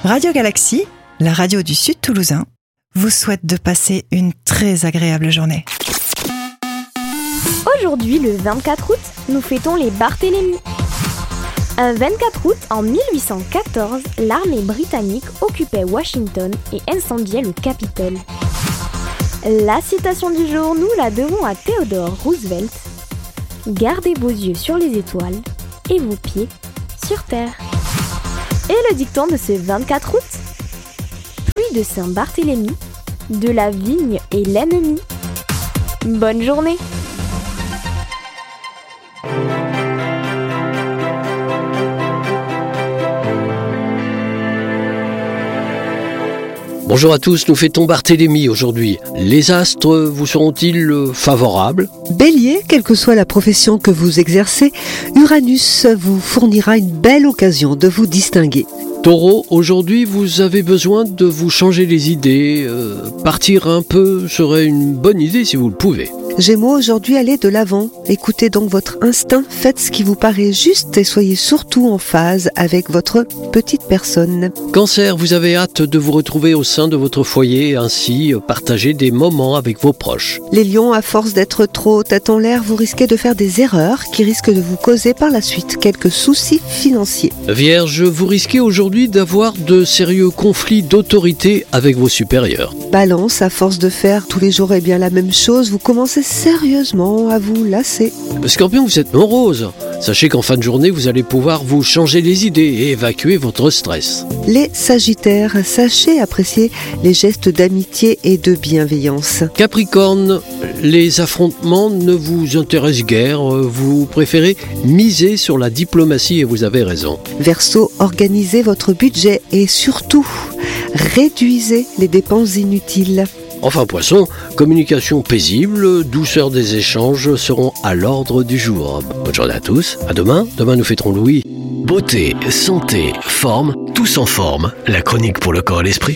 Radio Galaxie, la radio du Sud Toulousain, vous souhaite de passer une très agréable journée. Aujourd'hui, le 24 août, nous fêtons les Barthélemy. Un 24 août, en 1814, l'armée britannique occupait Washington et incendiait le Capitole. La citation du jour, nous la devons à Theodore Roosevelt. Gardez vos yeux sur les étoiles et vos pieds sur terre. Et le dicton de ce 24 août, pluie de Saint-Barthélemy, de la vigne est l'ennemi. Bonne journée! Bonjour à tous, nous fêtons Barthélemy aujourd'hui. Les astres vous seront-ils favorables ? Bélier, quelle que soit la profession que vous exercez, Uranus vous fournira une belle occasion de vous distinguer. Taureau, aujourd'hui vous avez besoin de vous changer les idées. Partir un peu serait une bonne idée si vous le pouvez. Gémeaux, aujourd'hui allez de l'avant. Écoutez donc votre instinct, faites ce qui vous paraît juste et soyez surtout en phase avec votre petite personne. Cancer, vous avez hâte de vous retrouver au sein de votre foyer et ainsi partager des moments avec vos proches. Les lions, à force d'être trop tête en l'air, vous risquez de faire des erreurs qui risquent de vous causer par la suite quelques soucis financiers. Vierge, vous risquez aujourd'hui d'avoir de sérieux conflits d'autorité avec vos supérieurs. Balance, à force de faire tous les jours la même chose, vous commencez sérieusement à vous lasser. Scorpion, vous êtes morose. Sachez qu'en fin de journée, vous allez pouvoir vous changer les idées et évacuer votre stress. Les Sagittaires, sachez apprécier les gestes d'amitié et de bienveillance. Capricorne, les affrontements ne vous intéressent guère. Vous préférez miser sur la diplomatie et vous avez raison. Verseau, organisez votre budget et surtout, réduisez les dépenses inutiles. Enfin Poisson, communication paisible, douceur des échanges seront à l'ordre du jour. Bonne journée à tous, à demain, nous fêterons Louis. Beauté, santé, forme, tous en forme, la chronique pour le corps et l'esprit.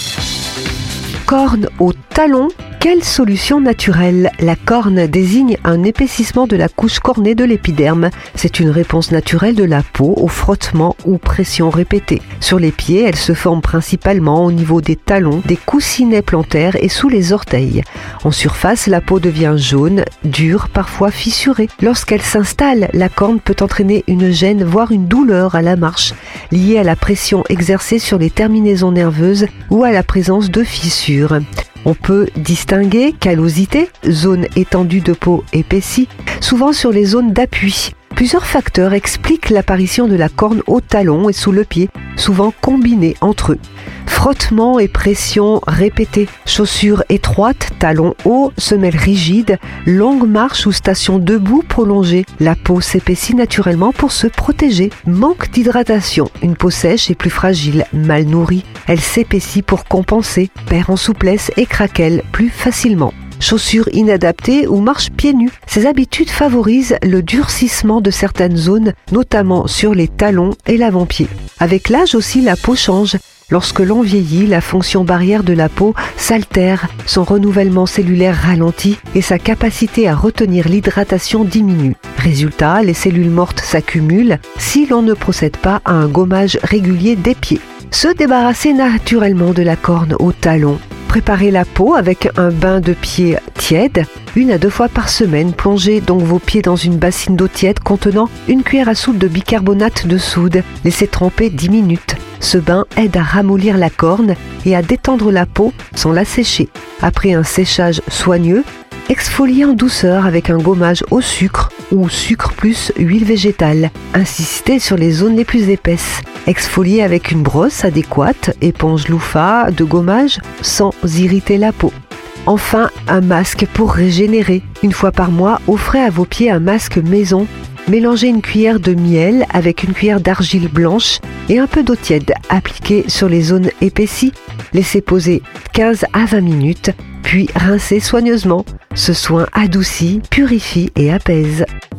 Corne au talon, quelle solution naturelle ? La corne désigne un épaississement de la couche cornée de l'épiderme. C'est une réponse naturelle de la peau au frottement ou pression répétée. Sur les pieds, elle se forme principalement au niveau des talons, des coussinets plantaires et sous les orteils. En surface, la peau devient jaune, dure, parfois fissurée. Lorsqu'elle s'installe, la corne peut entraîner une gêne, voire une douleur à la marche, liée à la pression exercée sur les terminaisons nerveuses ou à la présence de fissures. On peut distinguer callosité, zone étendue de peau épaissie, souvent sur les zones d'appui. Plusieurs facteurs expliquent l'apparition de la corne au talon et sous le pied, souvent combinés entre eux. Frottement et pression répétée, chaussures étroites, talons hauts, semelles rigides, longue marche ou station debout prolongée. La peau s'épaissit naturellement pour se protéger. Manque d'hydratation, une peau sèche et plus fragile, mal nourrie. Elle s'épaissit pour compenser, perd en souplesse et craquelle plus facilement. Chaussures inadaptées ou marche pieds nus. Ces habitudes favorisent le durcissement de certaines zones, notamment sur les talons et l'avant-pied. Avec l'âge aussi, la peau change. Lorsque l'on vieillit, la fonction barrière de la peau s'altère, son renouvellement cellulaire ralentit et sa capacité à retenir l'hydratation diminue. Résultat, les cellules mortes s'accumulent si l'on ne procède pas à un gommage régulier des pieds. Se débarrasser naturellement de la corne au talon. Préparez la peau avec un bain de pieds tiède, 1 à 2 fois par semaine. Plongez donc vos pieds dans une bassine d'eau tiède contenant 1 cuillère à soupe de bicarbonate de soude. Laissez tremper 10 minutes. Ce bain aide à ramollir la corne et à détendre la peau sans la sécher. Après un séchage soigneux, exfoliez en douceur avec un gommage au sucre ou sucre plus huile végétale. Insistez sur les zones les plus épaisses. Exfoliez avec une brosse adéquate, éponge loofah de gommage sans irriter la peau. Enfin, un masque pour régénérer. 1 fois par mois, offrez à vos pieds un masque maison. Mélangez 1 cuillère de miel avec 1 cuillère d'argile blanche et un peu d'eau tiède. Appliquez sur les zones épaissies. Laissez poser 15 à 20 minutes, puis rincez soigneusement. Ce soin adoucit, purifie et apaise.